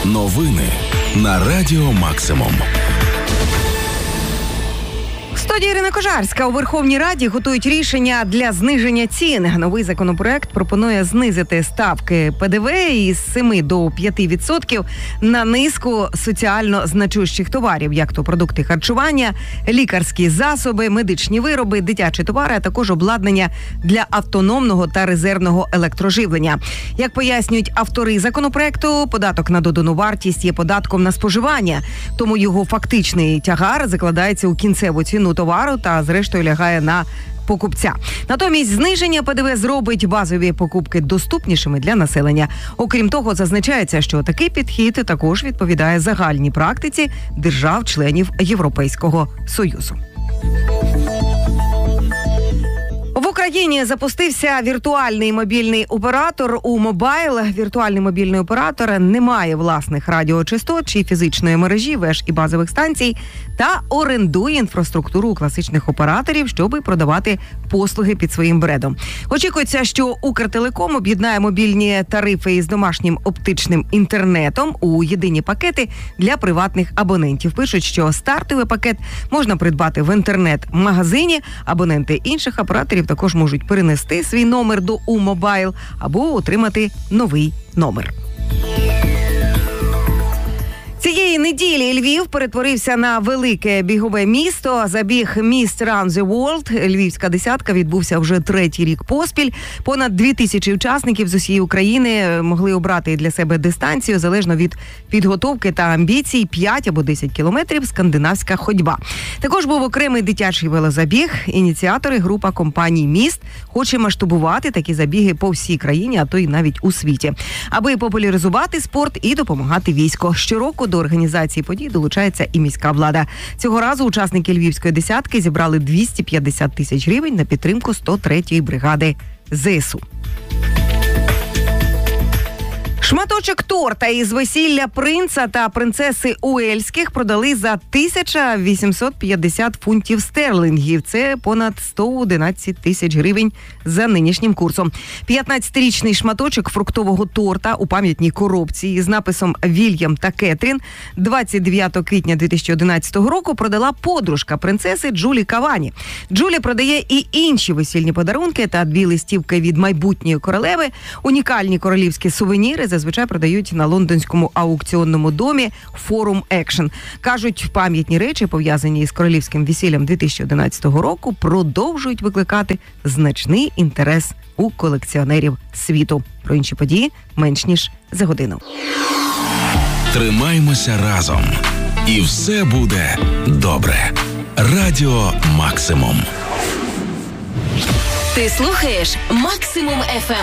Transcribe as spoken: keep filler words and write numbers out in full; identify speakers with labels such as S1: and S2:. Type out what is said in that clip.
S1: Новини на Радіо Максимум.
S2: В студії Ірина Кожарська. У Верховній Раді готують рішення для зниження цін. Новий законопроект пропонує знизити ставки Пе Де Ве із семи до п'яти відсотків на низку соціально значущих товарів, як то продукти харчування, лікарські засоби, медичні вироби, дитячі товари, а також обладнання для автономного та резервного електроживлення. Як пояснюють автори законопроекту, податок на додану вартість є податком на споживання, тому його фактичний тягар закладається у кінцеву ціну товару та, зрештою, лягає на покупця. Натомість зниження Пе Де Ве зробить базові покупки доступнішими для населення. Окрім того, зазначається, що такий підхід також відповідає загальній практиці держав-членів Європейського Союзу. В Україні запустився віртуальний мобільний оператор У-Мобайл. Віртуальний мобільний оператор не має власних радіочастот чи фізичної мережі, веж і базових станцій та орендує інфраструктуру у класичних операторів, щоб продавати послуги під своїм брендом. Очікується, що Укртелеком об'єднає мобільні тарифи із домашнім оптичним інтернетом у єдині пакети для приватних абонентів. Пишуть, що стартовий пакет можна придбати в інтернет-магазині. Абоненти інших операторів також можуть перенести свій номер до У-Мобайл або отримати новий номер. Цієї неділі Львів перетворився на велике бігове місто. Забіг Mist Run the World, львівська десятка, відбувся вже третій рік поспіль. Понад дві тисячі учасників з усієї України могли обрати для себе дистанцію, залежно від підготовки та амбіцій, п'ять або десять кілометрів скандинавська ходьба. Також був окремий дитячий велозабіг. Ініціатори, група компаній «Міст», хоче масштабувати такі забіги по всій країні, а то й навіть у світі, аби популяризувати спорт і допомагати війську. Щороку до організації подій долучається і міська влада. Цього разу учасники львівської десятки зібрали двісті п'ятдесят тисяч гривень на підтримку сто третьої бригади Зе Ес У. Шматочок торта із весілля принца та принцеси Уельських продали за тисячу вісімсот п'ятдесят фунтів стерлингів. Це понад сто одинадцять тисяч гривень за нинішнім курсом. п'ятнадцятирічний шматочок фруктового торта у пам'ятній коробці із написом «Вільям та Кетрін» двадцять дев'ятого квітня дві тисячі одинадцятого року продала подружка принцеси Джулі Кавані. Джулі продає і інші весільні подарунки та дві листівки від майбутньої королеви. Унікальні королівські сувеніри зазвичай продають на лондонському аукціонному домі Forum Action. Кажуть, пам'ятні речі, пов'язані із королівським весіллям дві тисячі одинадцятого року, продовжують викликати значний інтерес у колекціонерів світу. Про інші події менш ніж за годину.
S1: Тримаймося разом. І все буде добре. Радіо Максимум.
S3: Ти слухаєш Максимум Еф Ем.